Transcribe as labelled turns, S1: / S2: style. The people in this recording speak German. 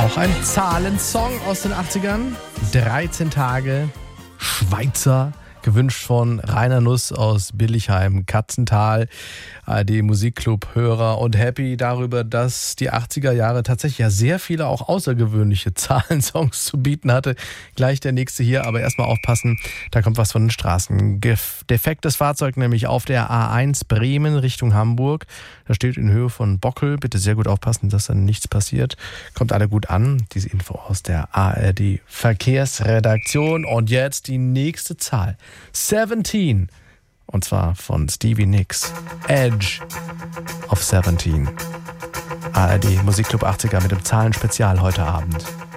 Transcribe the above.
S1: Noch ein Zahlensong aus den 80ern. 13 Tage Schweizer, gewünscht von Rainer Nuss aus Billigheim, Katzental, ARD Musikclub-Hörer und happy darüber, dass die 80er Jahre tatsächlich ja sehr viele auch außergewöhnliche Zahlensongs zu bieten hatte. Gleich der nächste hier, aber erstmal aufpassen, da kommt was von den Straßen. Defektes Fahrzeug nämlich auf der A1 Bremen Richtung Hamburg. Da steht in Höhe von Bockel. Bitte sehr gut aufpassen, dass dann nichts passiert. Kommt alle gut an. Diese Info aus der ARD Verkehrsredaktion. Und jetzt die nächste Zahl. 17. Und zwar von Stevie Nicks. Edge of 17. ARD Musikclub 80er mit dem Zahlenspezial heute Abend.